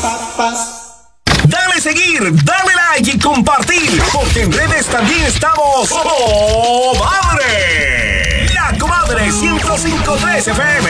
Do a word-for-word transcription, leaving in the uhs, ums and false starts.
Dale seguir, dale like y compartir, porque en redes también estamos. ¡Oh, madre! La Comadre ciento cinco punto tres F M.